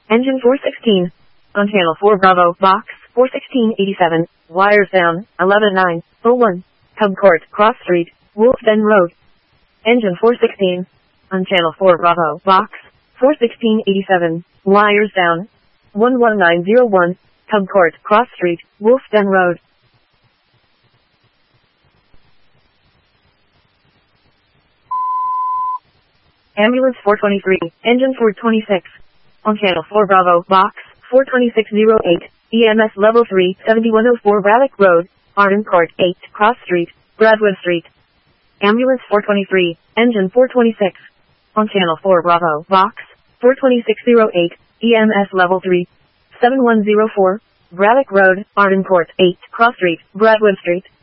Engine 416. On channel 4 Bravo, box 41687, wires down, 11901, Hub Court, Cross Street, Wolf Den Road. Engine 416. On channel 4 Bravo, box 41687, wires down, 11901, Hub Court, Cross Street, Wolf Den Road. Ambulance 423, engine 426. On channel 4 Bravo, box 42608, EMS level 3, 7104 Braddock Road, Arden Court, 8, Cross Street, Bradwood Street. Ambulance 423, engine 426. On channel 4 Bravo, box 42608, EMS level 3, 7104, Braddock Road, Arden Court, 8, Cross Street, Bradwood Street.